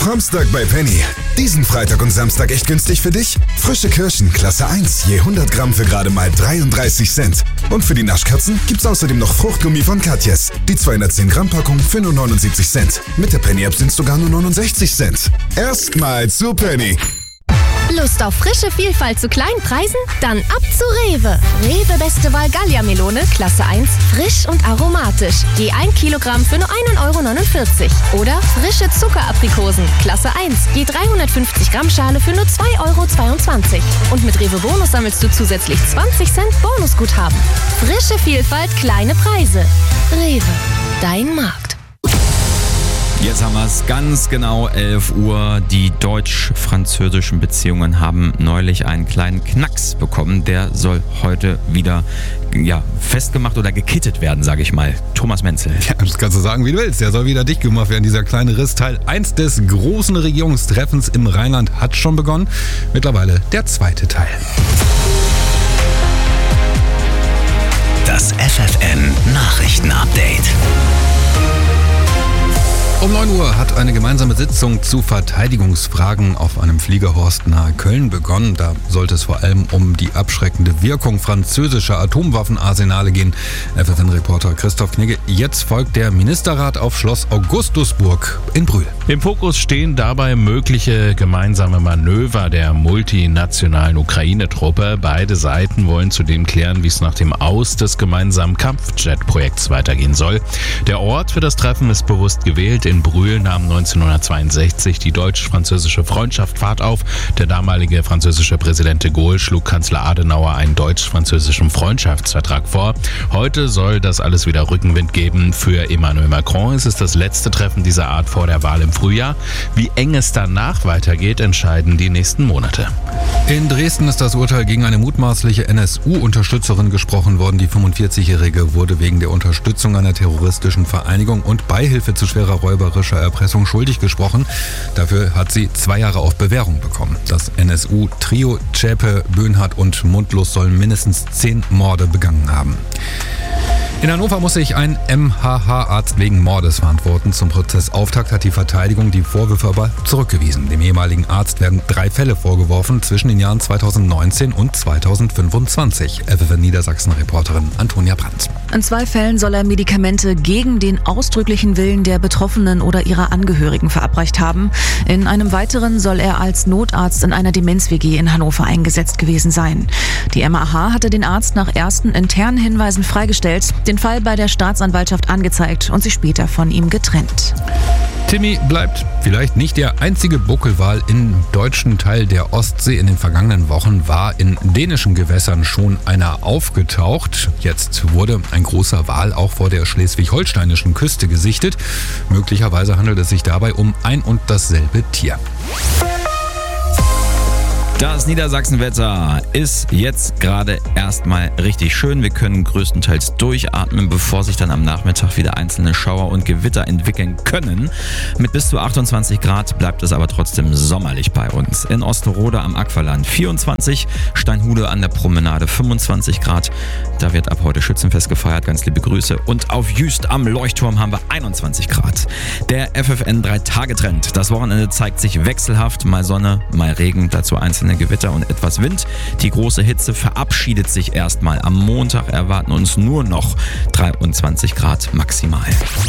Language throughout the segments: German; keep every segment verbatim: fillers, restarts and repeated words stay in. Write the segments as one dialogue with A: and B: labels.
A: Samstag bei Penny. Diesen Freitag und Samstag echt günstig für dich? Frische Kirschen, Klasse eins, je hundert Gramm für gerade mal dreiunddreißig Cent. Und für die Naschkatzen gibt's außerdem noch Fruchtgummi von Katjes. Die zweihundertzehn Gramm Packung für nur neunundsiebzig Cent. Mit der Penny-App sind's sogar nur neunundsechzig Cent. Erstmal zu Penny.
B: Lust auf frische Vielfalt zu kleinen Preisen? Dann ab zu Rewe. Rewe Beste Wahl Gallia-Melone, Klasse eins, frisch und aromatisch. Je ein Kilogramm für nur ein Euro neunundvierzig. Oder frische Zuckeraprikosen, Klasse eins, je dreihundertfünfzig Gramm Schale für nur zwei Euro zweiundzwanzig. Und mit Rewe Bonus sammelst du zusätzlich zwanzig Cent Bonusguthaben. Frische Vielfalt, kleine Preise. Rewe, dein Markt.
C: Jetzt haben wir es ganz genau elf Uhr. Die deutsch-französischen Beziehungen haben neulich einen kleinen Knacks bekommen. Der soll heute wieder ja, festgemacht oder gekittet werden, sage ich mal. Thomas Menzel.
D: Ja, das kannst du sagen, wie du willst. Der soll wieder dicht gemacht werden, dieser kleine Riss. Teil eins des großen Regierungstreffens im Rheinland hat schon begonnen. Mittlerweile der zweite Teil.
E: Das F F N Nachrichten-Update.
D: Um neun Uhr hat eine gemeinsame Sitzung zu Verteidigungsfragen auf einem Fliegerhorst nahe Köln begonnen. Da sollte es vor allem um die abschreckende Wirkung französischer Atomwaffenarsenale gehen. F F N-Reporter Christoph Knigge. Jetzt folgt der Ministerrat auf Schloss Augustusburg in Brühl.
F: Im Fokus stehen dabei mögliche gemeinsame Manöver der multinationalen Ukraine-Truppe. Beide Seiten wollen zudem klären, wie es nach dem Aus des gemeinsamen Kampfjet-Projekts weitergehen soll. Der Ort für das Treffen ist bewusst gewählt. In Brühl nahm neunzehnhundertzweiundsechzig die deutsch-französische Freundschaft Fahrt auf. Der damalige französische Präsident de Gaulle schlug Kanzler Adenauer einen deutsch-französischen Freundschaftsvertrag vor. Heute soll das alles wieder Rückenwind geben. Für Emmanuel Macron ist es das letzte Treffen dieser Art vor der Wahl im Frühjahr. Wie eng es danach weitergeht, entscheiden die nächsten Monate.
D: In Dresden ist das Urteil gegen eine mutmaßliche N S U-Unterstützerin gesprochen worden. Die fünfundvierzigjährige wurde wegen der Unterstützung einer terroristischen Vereinigung und Beihilfe zu schwerer räuberischer Erpressung schuldig gesprochen. Dafür hat sie zwei Jahre auf Bewährung bekommen. Das N S U-Trio Zschäpe, Böhnhardt und Mundlos sollen mindestens zehn Morde begangen haben. In Hannover muss sich ein M H H-Arzt wegen Mordes verantworten. Zum Prozessauftakt hat die Verteidigung die Vorwürfe aber zurückgewiesen. Dem ehemaligen Arzt werden drei Fälle vorgeworfen zwischen den Jahren zweitausendneunzehn und zweitausendfünfundzwanzig. F F N Niedersachsen-Reporterin Antonia Brandt.
G: In zwei Fällen soll er Medikamente gegen den ausdrücklichen Willen der Betroffenen oder ihrer Angehörigen verabreicht haben. In einem weiteren soll er als Notarzt in einer Demenz-W G in Hannover eingesetzt gewesen sein. Die M H H hatte den Arzt nach ersten internen Hinweisen freigestellt, den Fall bei der Staatsanwaltschaft angezeigt und sich später von ihm getrennt.
D: Timmy bleibt vielleicht nicht der einzige Buckelwal im deutschen Teil der Ostsee. In den vergangenen Wochen war in dänischen Gewässern schon einer aufgetaucht. Jetzt wurde ein großer Wal auch vor der schleswig-holsteinischen Küste gesichtet. Möglicherweise handelt es sich dabei um ein und dasselbe Tier.
C: Das Niedersachsenwetter ist jetzt gerade erstmal richtig schön. Wir können größtenteils durchatmen, bevor sich dann am Nachmittag wieder einzelne Schauer und Gewitter entwickeln können. Mit bis zu achtundzwanzig Grad bleibt es aber trotzdem sommerlich bei uns. In Osterode am Aqualand vierundzwanzig, Steinhude an der Promenade fünfundzwanzig Grad. Da wird ab heute Schützenfest gefeiert, ganz liebe Grüße. Und auf Jüst am Leuchtturm haben wir einundzwanzig Grad. Der F F N drei Tage Trend. Das Wochenende zeigt sich wechselhaft, mal Sonne, mal Regen, dazu einzelne Gewitter und etwas Wind. Die große Hitze verabschiedet sich erstmal. Am Montag erwarten uns nur noch dreiundzwanzig Grad maximal.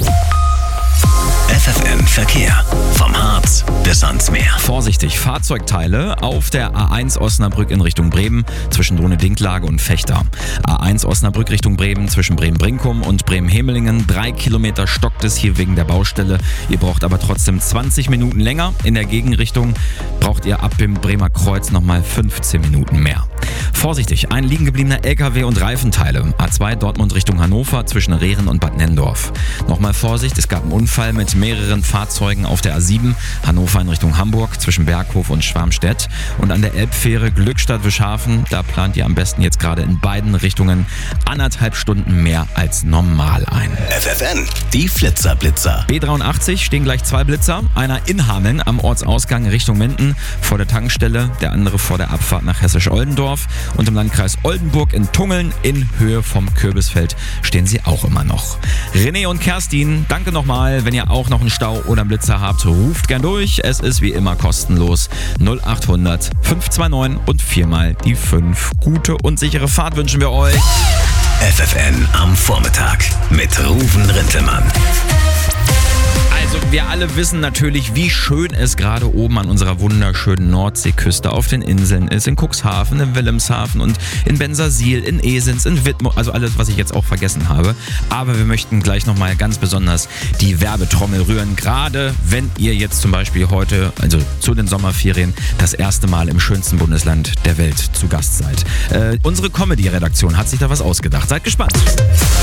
E: F F N Verkehr. Vom Harz bis ans Meer.
C: Vorsichtig, Fahrzeugteile auf der A eins Osnabrück in Richtung Bremen zwischen Drohne-Dinklage und Fechter. A eins Osnabrück Richtung Bremen zwischen Bremen-Brinkum und Bremen-Hemelingen. Drei Kilometer stockt es hier wegen der Baustelle. Ihr braucht aber trotzdem zwanzig Minuten länger. In der Gegenrichtung braucht ihr ab dem Bremer Kreuz nochmal fünfzehn Minuten mehr. Vorsichtig, ein liegen gebliebener L K W und Reifenteile. A zwei Dortmund Richtung Hannover zwischen Rehren und Bad Nenndorf. Nochmal Vorsicht, es gab einen Unfall mit mehreren Fahrzeugen auf der A sieben, Hannover in Richtung Hamburg zwischen Berghof und Schwarmstedt. Und an der Elbfähre Glückstadt-Wischhafen, da plant ihr am besten jetzt gerade in beiden Richtungen anderthalb Stunden mehr als normal ein.
E: F F N, die Flitzer-Blitzer.
C: B dreiundachtzig stehen gleich zwei Blitzer. Einer in Hameln am Ortsausgang Richtung Minden vor der Tankstelle, der andere vor der Abfahrt nach Hessisch-Oldendorf. Und im Landkreis Oldenburg in Tungeln in Höhe vom Kürbisfeld stehen sie auch immer noch. René und Kerstin, danke nochmal. Wenn ihr ihr auch noch einen Stau oder einen Blitzer habt, ruft gern durch. Es ist wie immer kostenlos. null achthundert fünf zwei neun und viermal die fünf. Gute und sichere Fahrt wünschen wir euch.
E: F F N am Vormittag mit Ruven Rintelmann.
C: Also wir alle wissen natürlich, wie schön es gerade oben an unserer wunderschönen Nordseeküste auf den Inseln ist. In Cuxhaven, in Wilhelmshaven und in Bensersiel, in Esens, in Wittmoor. Also alles, was ich jetzt auch vergessen habe. Aber wir möchten gleich nochmal ganz besonders die Werbetrommel rühren. Gerade wenn ihr jetzt zum Beispiel heute, also zu den Sommerferien, das erste Mal im schönsten Bundesland der Welt zu Gast seid. Äh, unsere Comedy-Redaktion hat sich da was ausgedacht. Seid gespannt.